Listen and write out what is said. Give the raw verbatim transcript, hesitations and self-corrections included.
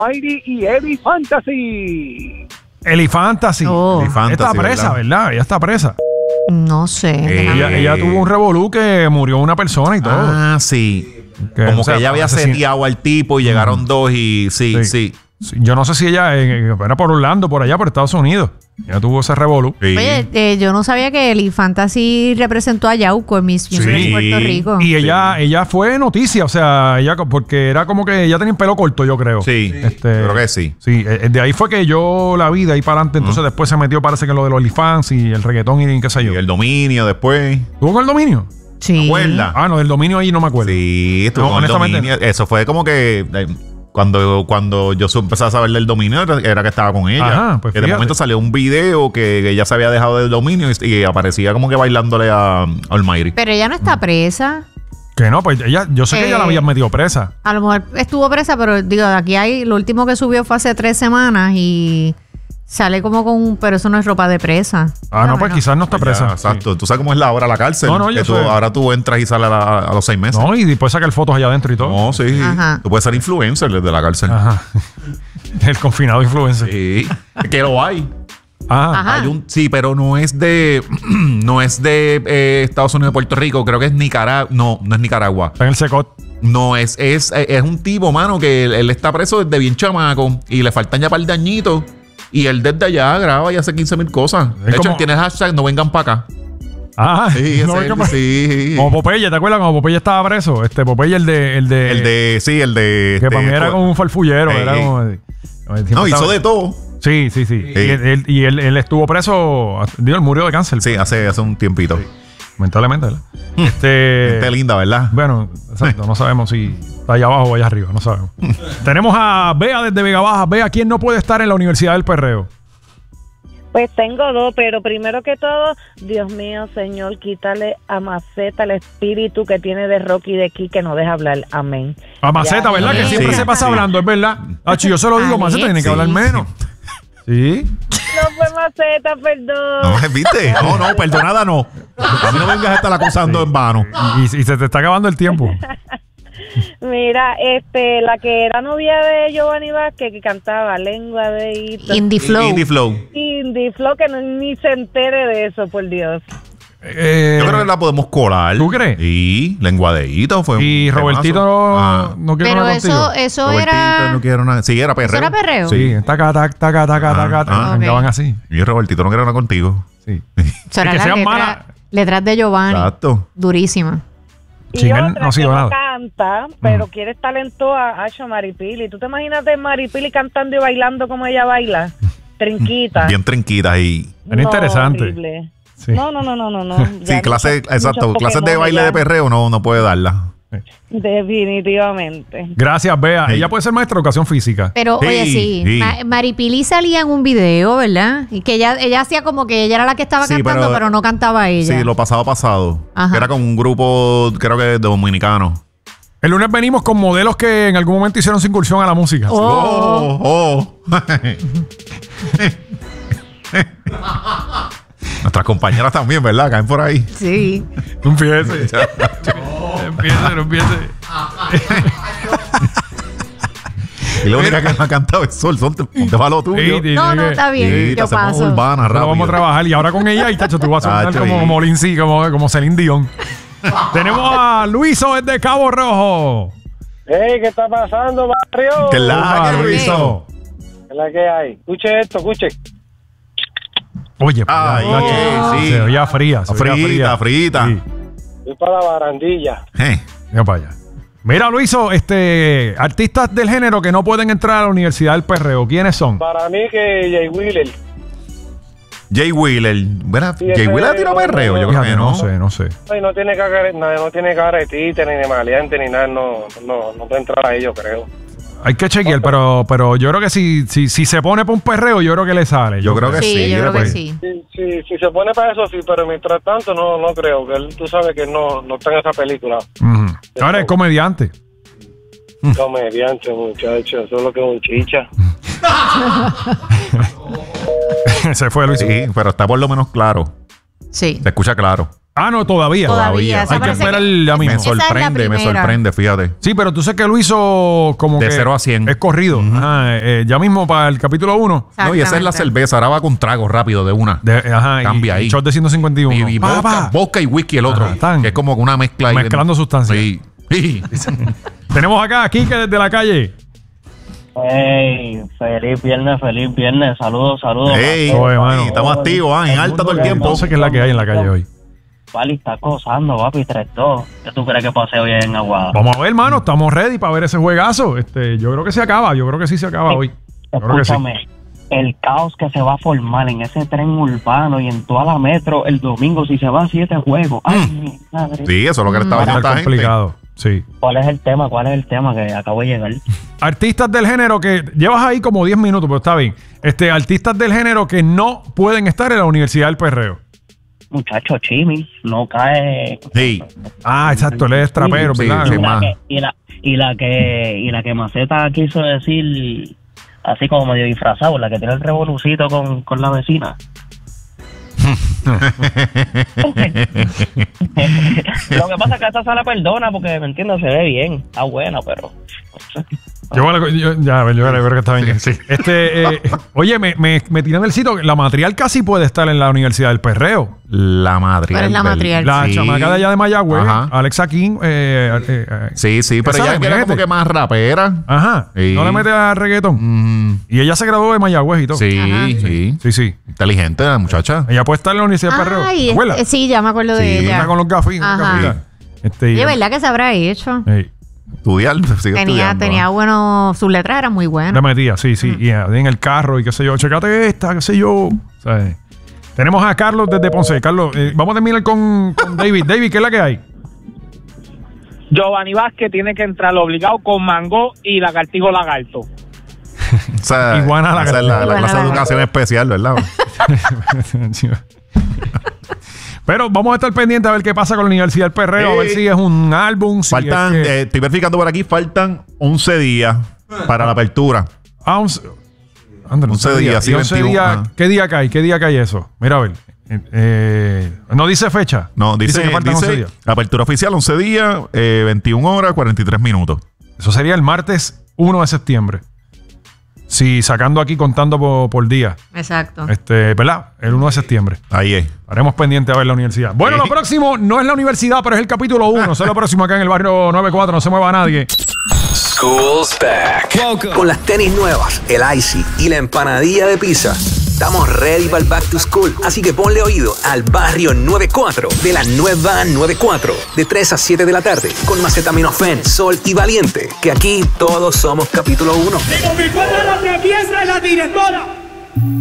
Mayri y Eli Fantasy. Eli Fantasy. Oh. Eli Fantasy. Está presa, ¿verdad? ¿verdad? Ella está presa. No sé. Eh, ella, ella tuvo un revolú que murió una persona y todo. Ah, sí. Que, Como o sea, que ella había asesin... seteado al tipo y llegaron mm. dos y sí, sí. sí. sí. Yo no sé si ella eh, era por Orlando, por allá, por Estados Unidos. Ella tuvo ese revolú. Sí. Oye, eh, yo no sabía que Eli Fantasy representó a Yauco en Miss Universe sí. Puerto Rico. Y ella, sí. ella fue noticia, o sea, ella porque era como que ella tenía un pelo corto, yo creo. Sí, este, creo que sí. Sí, de ahí fue que yo la vi de ahí para adelante. Entonces uh-huh. después se metió, parece que lo de los OnlyFans y el reggaetón y qué sé yo. Y el dominio después. ¿Tuvo con el dominio? Sí. ¿Te acuerdas? Ah, no, del dominio ahí no me acuerdo. Sí, estuvo no, con el dominio. Eso fue como que... Cuando, cuando yo empecé a saber del dominio, era, era que estaba con ella. Ajá, pues que de momento salió un video que, que ella se había dejado del dominio y, y aparecía como que bailándole a, a Almighty. Pero ella no está presa. Que no, pues ella, yo sé eh, que ella la había metido presa. A lo mejor estuvo presa, pero digo, aquí hay, lo último que subió fue hace tres semanas y sale como con, pero eso no es ropa de presa. Ah, no, no pues quizás no está presa. Ya, exacto. Sí. Tú sabes cómo es la hora la cárcel. No, no, yo que tú, ahora tú entras y sales a, la, a los seis meses. No, y después sacar fotos allá adentro y todo. No, sí. Ajá. Tú puedes ser influencer desde la cárcel. Ajá. El confinado influencer. Sí. Que lo hay. Ah, hay un, sí, pero no es de no es de eh, Estados Unidos de Puerto Rico, creo que es Nicaragua. No, no es Nicaragua. Está en el Secot. No, es, es, es un tipo, mano, que él, él está preso desde bien chamaco y le faltan ya par de añitos. Y él desde allá graba y hace quince mil cosas. De hecho, como... él tiene hashtag no vengan para acá. Ah, sí, no, es el, sí. Como Popeye, ¿te acuerdas cuando Popeye estaba preso? Este Popeye, el de. El de, el de sí, el de. Que este, para mí era como un farfullero. Hey, era como, no, hizo de todo. Sí, sí, sí. Hey. Y, él, y él, él estuvo preso. Digo, él murió de cáncer. Sí, hace, hace un tiempito. Sí. Lamentablemente, ¿verdad? este, Gente linda, ¿verdad? Bueno, exacto. No sabemos si está allá abajo o allá arriba. No sabemos. Tenemos a Bea desde Vega Baja. Bea, ¿quién no puede estar en la Universidad del Perreo? Pues tengo dos, pero primero que todo, Dios mío, Señor, quítale a Maceta el espíritu que tiene de Rocky de aquí que no deja hablar. Amén. A Maceta, ya, ¿verdad? Sí, que siempre sí, se pasa sí. hablando, es verdad. Achi, yo se lo digo, Maceta tiene que sí. hablar menos. Sí. No fue Maceta, perdón. No, ¿viste? No, no, perdonada no. A mí no vengas a estar acusando sí. en vano. Y, y se te está acabando el tiempo. Mira, este, la que era novia de Giovanni Vázquez, que cantaba Lengua de Hito. Indie Flow. Indie Flow. Indie Flow, que no, ni se entere de eso, por Dios. Eh, Yo creo que la podemos colar. ¿Tú crees? Y Lengua de Hito fue y un Robertito no, ah. no quiero pero nada eso, contigo. eso Robertito era... no quiero nada. Sí, era perreo. ¿Eso era perreo? Sí, taca, taca, taca, taca, taca, cantaban así. Y Robertito no quiero nada contigo. Sí. Será la letra, letras de Giovanni. Exacto. Durísima. Y Sin otra él no ha sido que nada. No canta, pero mm. quiere talento a Acho Maripili. ¿Tú te imaginas de Maripili cantando y bailando como ella baila? Trinquita. Bien trinquita y... Era no, interesante. Horrible. Sí. No, no, no, no, no. no. Sí, clase, exacto. Clases de baile ya. de perreo no, no puede darla. Definitivamente. Gracias, Bea. Sí. Ella puede ser maestra de educación física. Pero, sí, oye, sí. sí. Ma Maripili salía en un video, ¿verdad? Y que ella, ella hacía como que ella era la que estaba sí, cantando, pero, pero no cantaba ella. Sí, lo pasado pasado. Ajá. Era con un grupo, creo que dominicano. El lunes venimos con modelos que en algún momento hicieron su incursión a la música. Oh, oh. oh. Nuestras compañeras también, ¿verdad? Caen por ahí. Sí. No empieces. No empieces, no empieces. Y la única que me ha cantado es Sol. Sol, te, te va lo tuyo. Sí, no, no, está bien. Sí, yo paso. Urbana, rápido. Vamos a trabajar. Y ahora con ella, y tacho, tú vas a sonar como, como Lindsay, como, como Celine Dion. Tenemos a Luiso desde Cabo Rojo. Hey, ¿qué está pasando, barrio? ¿Qué la que, Luiso? ¿Qué la que hay? Escuche esto, escuche. Oye, ay, pues, oh, sí. Se oía fría. Se frita, oía fría. frita. Sí. Voy para la barandilla. Eh. Mira para allá. Mira, Luiso, este, artistas del género que no pueden entrar a la Universidad del Perreo, ¿quiénes son? Para mí que Jay Wheeler. Jay Wheeler. Bueno, sí, Jay Wheeler tiró perreo, yo creo que no. No sé, no sé. No, no tiene care, no, no tiene caretita, ni de maleante, ni nada. No, no, no puede entrar ahí, yo creo. Hay que chequear, pero, pero yo creo que si, si, si se pone para un perreo, yo creo que le sale. Yo, yo creo que sí. Sí, yo creo pues. que sí. Si, si, si se pone para eso, sí, pero mientras tanto, no, no creo. Que él, tú sabes que no, no está en esa película. Uh-huh. Ahora es comediante. Comediante, muchacho. Eso es lo que es un chicha. Se fue, Luis. Sí, pero está por lo menos claro. Sí. Se escucha claro. Ah, no, todavía. Todavía. Hay que esperar ya mismo. Me sorprende, me sorprende, fíjate. Sí, pero tú sé que lo hizo como de que... cero a cien. Es corrido. Uh-huh. Ajá, eh, ya mismo para el capítulo uno. No, y esa es la cerveza. Ahora va con trago rápido de una. De, ajá, Cambia y, ahí. Shot de ciento cincuenta y uno. Y, y vodka, vodka y whisky el otro. Ajá, que es como una mezcla. Ahí mezclando sustancias. Sí. sí. Tenemos acá a Kike desde la calle. Hey, feliz viernes, feliz viernes. Saludos, saludos. Hey, Oye, mano. Estamos activos, ah, en alta todo el tiempo. No sé qué es la que hay en la calle hoy. Pali está acosando, papi, tres dos. ¿Qué tú crees que pase hoy en Aguada? Vamos a ver, hermano. Estamos ready para ver ese juegazo. Este, yo creo que se acaba. Yo creo que sí se acaba hoy. Yo Escúchame, creo que sí. El caos que se va a formar en ese tren urbano y en toda la metro el domingo si se va a siete juegos. Ay, mi madre. Sí, eso es lo que le estaba diciendo a esta complicado. gente. Sí. ¿Cuál es el tema? ¿Cuál es el tema que acabo de llegar? Artistas del género que llevas ahí como diez minutos, pero está bien. Este, artistas del género que no pueden estar en la Universidad del Perreo. Muchacho, Chimi, no cae. Sí. Ah, exacto, él es trapero, sí, ¿verdad? sí, y, la más. que, y, la, y la que y la que Maceta quiso decir así como medio disfrazado, la que tiene el revolucito con, con la vecina. Lo que pasa es que esta sala perdona porque, me entiendes, se ve bien, está buena, pero Yo, yo, ya, yo creo que está bien. Sí, sí. Este, eh, oye, me, me, me tiran del sitio. La Matrial casi puede estar en la Universidad del Perreo. La Matrial. ¿Cuál es la Matrial? La sí. chamaca de allá de Mayagüez, Ajá. Alexa King. Eh, eh, eh, Sí, sí, pero ella era como que más rapera. Ajá. Sí. No le mete a reggaetón. Mm, Y ella se graduó de Mayagüez y todo. sí, Ajá. sí. Sí, sí. Inteligente la muchacha. Ella puede estar en la Universidad del Perreo. Ay, ¿Te acuerdas? eh, sí, ya me acuerdo de Sí. ella. Está con los gafis. con las Ajá. gafitas. Este, De verdad que se habrá hecho. Sí. Estudiar, sigue Tenía, estudiando. tenía bueno, sus letras eran muy La buenas. metía, sí, sí. Y eh, en el carro y qué sé yo. Checate esta, qué sé yo. ¿Sabes? Tenemos a Carlos desde Ponce. Carlos, eh, vamos a terminar con, con David. David, ¿qué es la que hay? Giovanni Vázquez tiene que entrar obligado con Mango y Lagartigo Lagarto. O sea, Iguana la esa es la, la Iguana clase de la- educación especial, ¿verdad? Pero vamos a estar pendientes a ver qué pasa con la Universidad del Perreo. A ver Sí. si es un álbum. Si Faltan, es que- eh, estoy verificando por aquí, faltan once días para la apertura. Ah, once, André, once días, sí, ¿Y once veintiuno, días? ajá. ¿Qué día cae? ¿Qué día cae eso? Mira, a ver. Eh, eh, no dice fecha. No, dice, que faltan once dice días. apertura oficial once días, eh, veintiuna horas, cuarenta y tres minutos. Eso sería el martes uno de septiembre. Sí, sacando aquí, contando por, por día. Exacto. Este, ¿verdad? El uno de septiembre. Ahí es. Haremos pendiente a ver la universidad. Bueno, Sí. lo próximo no es la universidad, pero es el capítulo uno. Eso es lo próximo acá en el barrio noventa y cuatro. No se mueva nadie. School's back. Con las tenis nuevas, el icy y la empanadilla de pizza. Estamos ready para el back to school, así que ponle oído al barrio noventa y cuatro de la nueva noventa y cuatro, de tres a siete de la tarde, con Macetaminofen, Sol y Valiente, que aquí todos somos capítulo uno. Digo, mi padre la que piensa es la directora.